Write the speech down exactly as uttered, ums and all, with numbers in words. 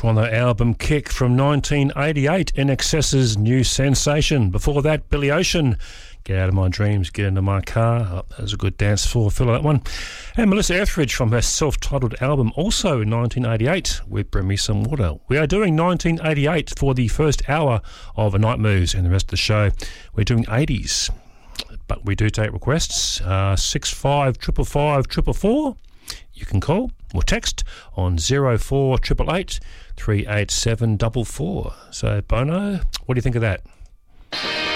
from the album Kick from nineteen eighty-eight, I N X S's new sensation. Before that, Billy Ocean, Get Out of My Dreams, Get Into My Car. Oh, that was a good dance floor filler, that one. And Melissa Etheridge from her self-titled album, also in nineteen eighty-eight, with Bring Me Some Water. We are doing nineteen eighty-eight for the first hour of A Night Moves, and the rest of the show we're doing eighties. But we do take requests, uh, six five five five five four four four. You can call or text on zero four eight eight eight three eight seven four four. So, Bono, what do you think of that?